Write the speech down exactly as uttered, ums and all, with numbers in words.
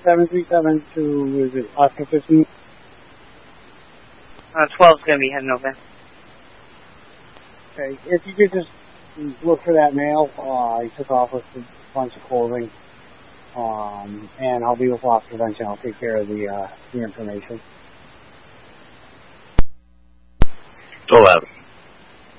seven three seven to, is it Oscar fifteen? Uh, twelve's going to be heading over. Okay, if you could just look for that mail, uh, he took off with a bunch of clothing, um, and I'll be with loss prevention. I'll take care of the, uh, the information. eleven.